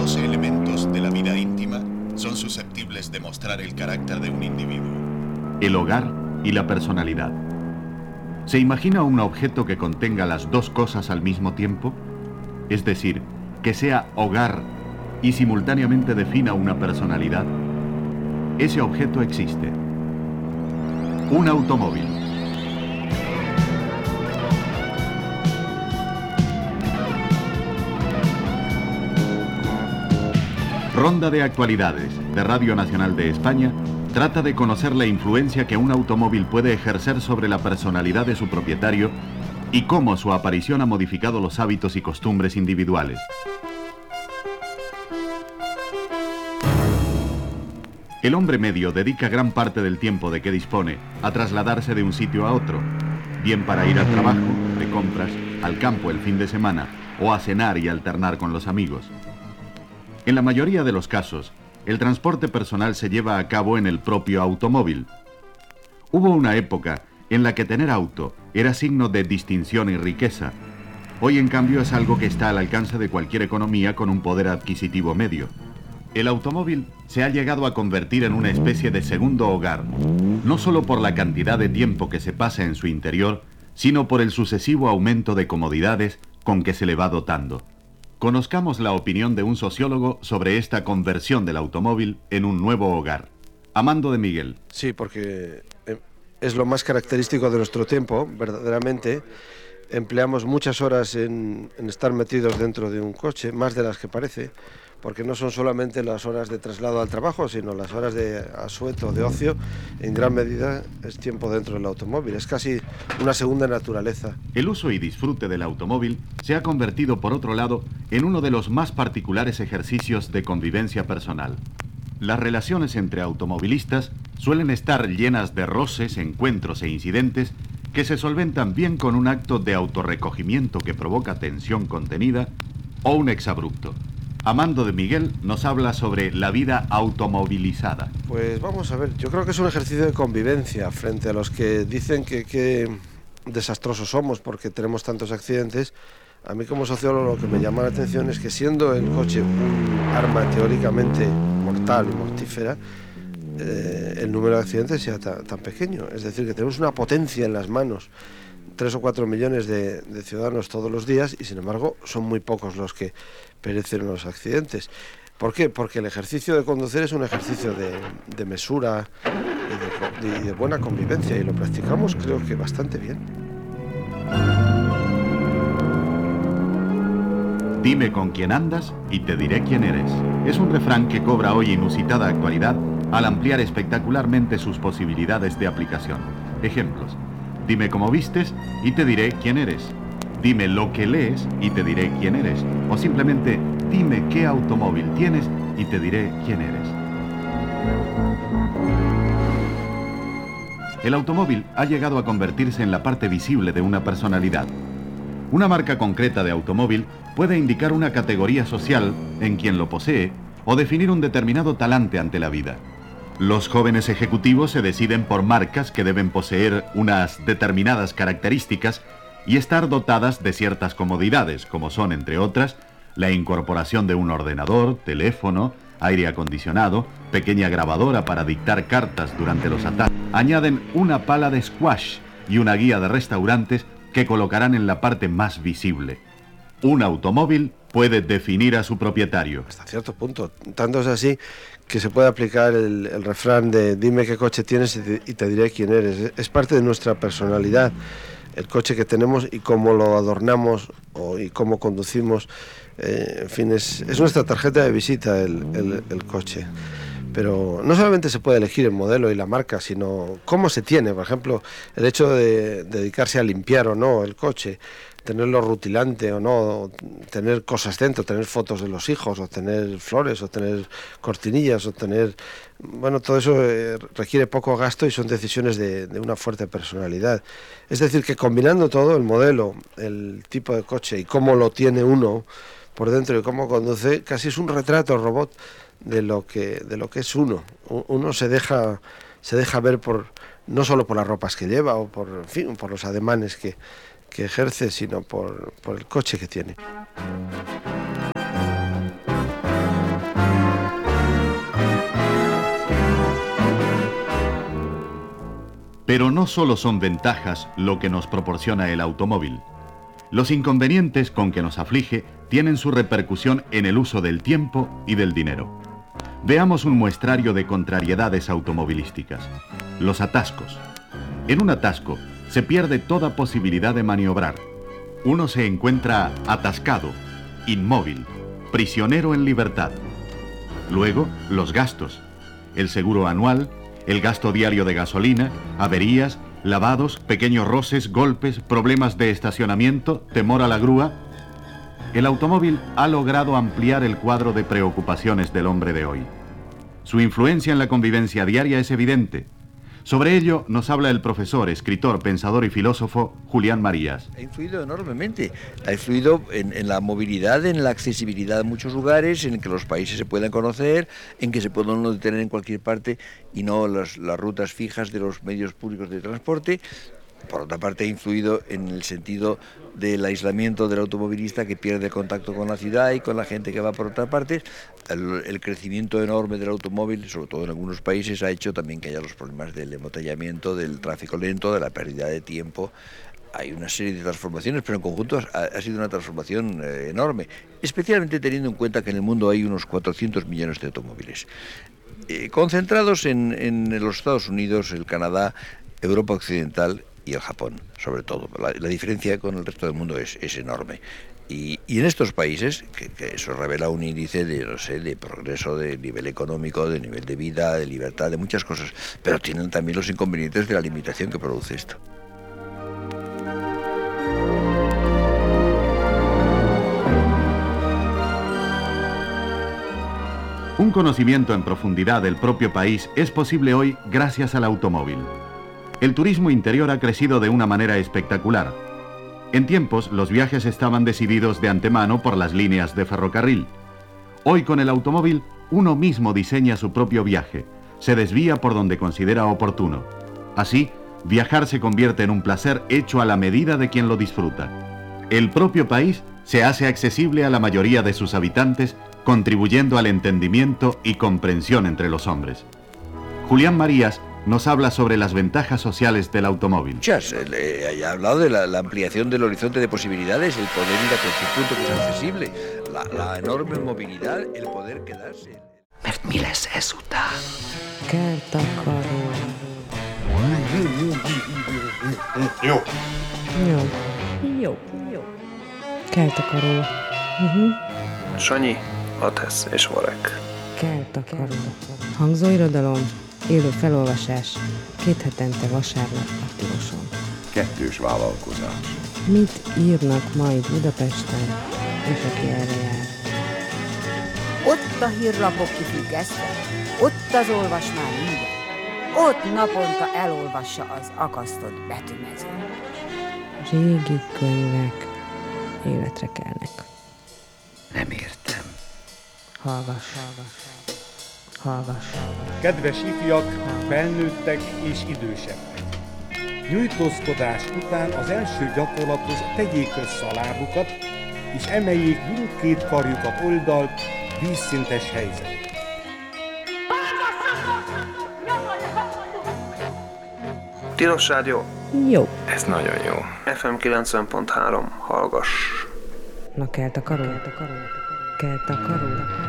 12 elementos de la vida íntima son susceptibles de mostrar el carácter de un individuo. El hogar y la personalidad. ¿Se imagina un objeto que contenga las dos cosas al mismo tiempo? Es decir, que sea hogar y simultáneamente defina una personalidad. Ese objeto existe. Un automóvil. Ronda de actualidades de Radio Nacional de España trata de conocer la influencia que un automóvil puede ejercer sobre la personalidad de su propietario y cómo su aparición ha modificado los hábitos y costumbres individuales. El hombre medio dedica gran parte del tiempo de que dispone a trasladarse de un sitio a otro, bien para ir al trabajo, de compras, al campo el fin de semana o a cenar y alternar con los amigos. En la mayoría de los casos, el transporte personal se lleva a cabo en el propio automóvil. Hubo una época en la que tener auto era signo de distinción y riqueza. Hoy, en cambio, es algo que está al alcance de cualquier economía con un poder adquisitivo medio. El automóvil se ha llegado a convertir en una especie de segundo hogar, no solo por la cantidad de tiempo que se pasa en su interior, sino por el sucesivo aumento de comodidades con que se le va dotando. Conozcamos la opinión de un sociólogo sobre esta conversión del automóvil en un nuevo hogar. Amando de Miguel. Sí, porque es lo más característico de nuestro tiempo, verdaderamente. Empleamos muchas horas en estar metidos dentro de un coche, más de las que parece, porque no son solamente las horas de traslado al trabajo, sino las horas de asueto, de ocio. En gran medida es tiempo dentro del automóvil, es casi una segunda naturaleza. El uso y disfrute del automóvil se ha convertido, por otro lado, en uno de los más particulares ejercicios de convivencia personal. Las relaciones entre automovilistas suelen estar llenas de roces, encuentros e incidentes que se solventan bien con un acto de autorrecogimiento que provoca tensión contenida o un exabrupto. Amando de Miguel nos habla sobre la vida automovilizada. Pues vamos a ver, yo creo que es un ejercicio de convivencia frente a los que dicen que desastrosos somos porque tenemos tantos accidentes. A mí como sociólogo lo que me llama la atención es que siendo el coche un arma teóricamente mortal y mortífera, el número de accidentes sea tan pequeño. Es decir, que tenemos una potencia en las manos, 3 o 4 millones de ciudadanos todos los días, y sin embargo son muy pocos los que perecen en los accidentes. ¿Por qué? Porque el ejercicio de conducir es un ejercicio de mesura y de buena convivencia, y lo practicamos creo que bastante bien. Dime con quién andas y te diré quién eres. Es un refrán que cobra hoy inusitada actualidad al ampliar espectacularmente sus posibilidades de aplicación. Ejemplos: dime cómo vistes y te diré quién eres. Dime lo que lees y te diré quién eres. O simplemente, dime qué automóvil tienes y te diré quién eres. El automóvil ha llegado a convertirse en la parte visible de una personalidad. Una marca concreta de automóvil puede indicar una categoría social en quien lo posee o definir un determinado talante ante la vida. Los jóvenes ejecutivos se deciden por marcas que deben poseer unas determinadas características y estar dotadas de ciertas comodidades, como son, entre otras, la incorporación de un ordenador, teléfono, aire acondicionado, pequeña grabadora para dictar cartas durante los ataques. Añaden una pala de squash y una guía de restaurantes que colocarán en la parte más visible. Un automóvil puede definir a su propietario. Hasta cierto punto. Tanto es así que se puede aplicar el refrán de dime qué coche tienes y te diré quién eres. Es parte de nuestra personalidad, el coche que tenemos y cómo lo adornamos y cómo conducimos. En fin, es nuestra tarjeta de visita el coche. Pero no solamente se puede elegir el modelo y la marca, sino cómo se tiene. Por ejemplo, el hecho de dedicarse a limpiar o no el coche, tenerlo rutilante o no, tener cosas dentro, tener fotos de los hijos, o tener flores, o tener cortinillas, o tener... Bueno, todo eso requiere poco gasto y son decisiones de una fuerte personalidad. Es decir, que combinando todo, el modelo, el tipo de coche y cómo lo tiene uno por dentro y cómo conduce, casi es un retrato robot de lo que es uno. Uno se deja ver no solo por las ropas que lleva o por los ademanes que ejerce, sino por el coche que tiene. Pero no solo son ventajas lo que nos proporciona el automóvil. Los inconvenientes con que nos aflige tienen su repercusión en el uso del tiempo y del dinero. Veamos un muestrario de contrariedades automovilísticas. Los atascos. En un atasco se pierde toda posibilidad de maniobrar. Uno se encuentra atascado, inmóvil, prisionero en libertad. Luego, los gastos. El seguro anual, el gasto diario de gasolina, averías, lavados, pequeños roces, golpes, problemas de estacionamiento, temor a la grúa. El automóvil ha logrado ampliar el cuadro de preocupaciones del hombre de hoy. Su influencia en la convivencia diaria es evidente. Sobre ello nos habla el profesor, escritor, pensador y filósofo Julián Marías. Ha influido enormemente, ha influido en la movilidad, en la accesibilidad a muchos lugares, en que los países se puedan conocer, en que se puedan detener en cualquier parte y no las rutas fijas de los medios públicos de transporte. Por otra parte, ha influido en el sentido del aislamiento del automovilista, que pierde contacto con la ciudad y con la gente que va por otra parte. El crecimiento enorme del automóvil, sobre todo en algunos países, ha hecho también que haya los problemas del embotellamiento, del tráfico lento, de la pérdida de tiempo. Hay una serie de transformaciones, pero en conjunto ha sido una transformación enorme, especialmente teniendo en cuenta que en el mundo hay unos 400 millones de automóviles, concentrados en los Estados Unidos, el Canadá, Europa Occidental y el Japón, sobre todo. La diferencia con el resto del mundo es enorme. Y en estos países, que eso revela un índice de progreso, de nivel económico, de nivel de vida, de libertad, de muchas cosas, pero tienen también los inconvenientes de la limitación que produce esto. Un conocimiento en profundidad del propio país es posible hoy gracias al automóvil. El turismo interior ha crecido de una manera espectacular. En tiempos, los viajes estaban decididos de antemano por las líneas de ferrocarril. Hoy, con el automóvil, uno mismo diseña su propio viaje, se desvía por donde considera oportuno. Así, viajar se convierte en un placer hecho a la medida de quien lo disfruta. El propio país se hace accesible a la mayoría de sus habitantes, contribuyendo al entendimiento y comprensión entre los hombres. Julián Marías nos habla sobre las ventajas sociales del automóvil. Muchas. Ha hablado de la ampliación del horizonte de posibilidades, el poder ir a cualquier punto que sea accesible, la enorme movilidad, el poder quedarse. Mert mi lesz ezután? Kertakaró. Jó. Kertakaró. Sanyi, Atesz és Varek. Kertakaró. Hangzóirodalom, élő felolvasás, 2 hetente vasárnap a Tiloson. Kettős vállalkozás. Mit írnak majd Budapesten, és aki erre jár? Ott a hírlapok kifüggesztve, ott az olvasmány minden. Ott naponta elolvassa az akasztott betűmezőn. Régi könyvek életre kelnek. Nem értem. Hallgass. Kedves ifjak, felnőttek és idősebbek! Nyújtózkodás után az első gyakorlathoz tegyék össze a lábukat, és emeljék mindkét karjukat oldalt, vízszintes helyzetbe. Tilos Rádió. Jó. Ez nagyon jó. FM 90.3, hallgass. Na, kertakaró.